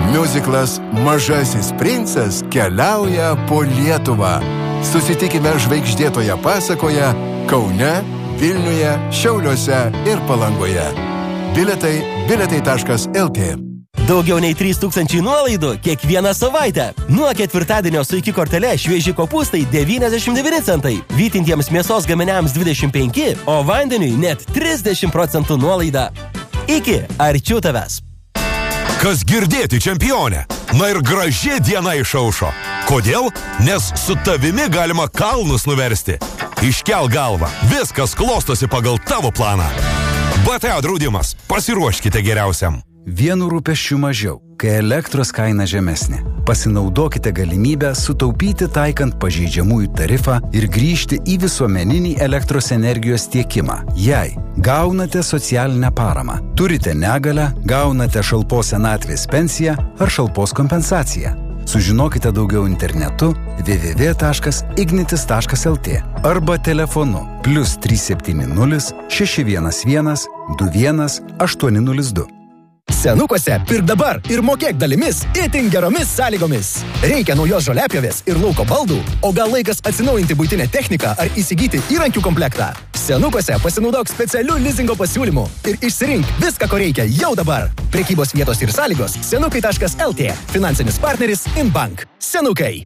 Miuziklas Mažasis princas keliauja po Lietuvą. Susitikime žvaigždėtoje pasakoje Kaune, Vilniuje, Šiauliuose ir Palangoje. Biletai.lt. Daugiau nei 3000 nuolaidų kiekvieną savaitę. Nuo ketvirtadienio su iki kortele švieži kopūstai 99 centai, vytintiems mėsos gaminiams 25, o vandeniui net 30% nuolaida. Iki arčiau tavęs. Kas girdėti, čempionė? Na ir graži diena išaušo. Kodėl? Nes su tavimi galima kalnus nuversti. Iškel galvą. Viskas klostosi pagal tavo planą. BTA draudimas. Pasiruoškite geriausiam. Vienu rūpesčiu mažiau, kai elektros kaina žemesnė. Pasinaudokite galimybę sutaupyti taikant pažeidžiamųjų tarifą ir grįžti į visuomeninį elektros energijos tiekimą. Jei gaunate socialinę paramą, turite negalią, gaunate šalpos senatvės pensiją ar šalpos kompensaciją. Sužinokite daugiau internetu www.ignitis.lt arba telefonu +370 611 21 802. Senukuose pirk dabar ir mokėk dalimis itin geromis sąlygomis. Reikia naujos žoliapjovės ir lauko baldų, o gal laikas atsinaujinti buitinę techniką ar įsigyti įrankių komplektą. Senukuose pasinaudok specialių lizingo pasiūlymų ir išsirink viską, ko reikia jau dabar. Prekybos vietos ir sąlygos senukai.lt. Finansinis partneris Inbank. Senukai.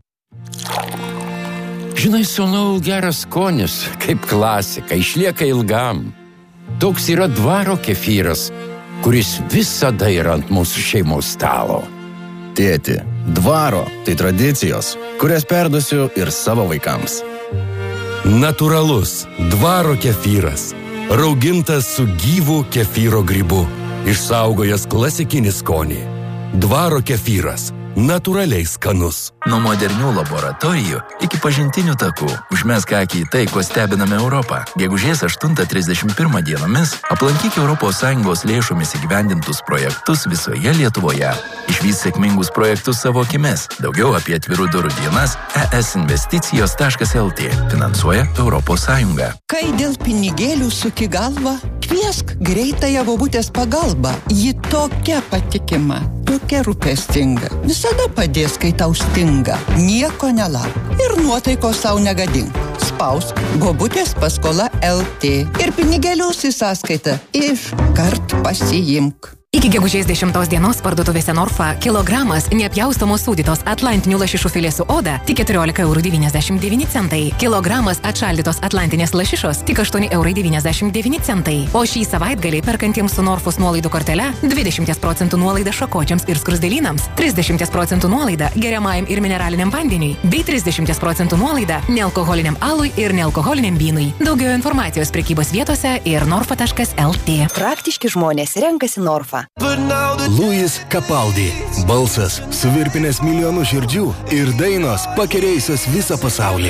Žinai, sūnau, geras skonis, kaip klasika, išlieka ilgam. Toks yra dvaro kefyras, kuris visada yra ant mūsų šeimos stalo. Tėti, dvaro tai tradicijos, kurias perduosiu ir savo vaikams. Natūralus dvaro kefyras, raugintas su gyvu kefyro grybu, išsaugojęs klasikinį skonį. Dvaro kefyras. Natūraliai skanus. Nuo modernių laboratorijų iki pažintinių takų. Užmesk akį į tai, ko stebiname Europą. Gegužės 8-31 dienomis aplankyk ES lėšomis įgyvendintus projektus visoje Lietuvoje. Išvys sėkmingus projektus savo akimis. Daugiau apie atvirų durų dienas esinvesticijos.lt. Finansuoja ES. Kai dėl pinigėlių suki galvą, kviesk greitąją bobutės pagalbą. Ji tokia patikima, tokia rūpestinga. Visada padės, kai tau stinga. Nieko nelauk. Ir nuotaikos sau negadink. Spausk bobutės paskola LT. Ir pinigėlius į sąskaitą iškart pasiimk. Iki gegužės 10 dienos parduotuvėse Norfa kilogramas neapjaustomos sūdytos atlantinių lašišų filė su oda tik 14,99 €. Kilogramas atšaldytos atlantinės lašišos tik 8,99 €. O šį savaitgalį perkantiems su Norfos nuolaidų kortele 20% nuolaida šakočiams ir skruzdėlynams, 30% nuolaida geriamajam ir mineraliniam vandeniui, bei 30% nuolaida nealkoholiniam alui ir nealkoholiniam vynui. Daugiau informacijos prekybos vietose ir norfa.lt. Praktiški žmonės renkasi Norfa. Louis Capaldi. Balsas suvirpinęs milijonų širdžių ir dainos pakerėjusios visą pasaulį.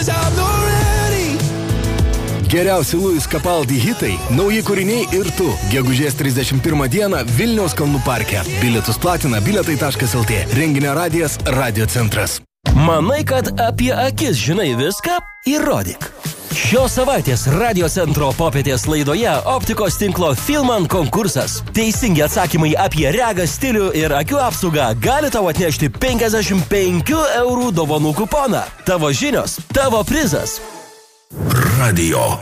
Geriausi Louis Capaldi hitai, nauji kūriniai ir tu. Gegužės 31 dieną Vilniaus Kalnų parke. Bilietus platina biletai.lt. Renginio radijas Radio centras. Manai, kad apie akis žinai viską? Įrodyk. Šios savaitės Radio centro popietės laidoje optikos tinklo Filman konkursas. Teisingi atsakymai apie regą, stilių ir akių apsaugą gali tau atnešti 55 € dovanų kuponą. Tavo žinios, tavo prizas. Radio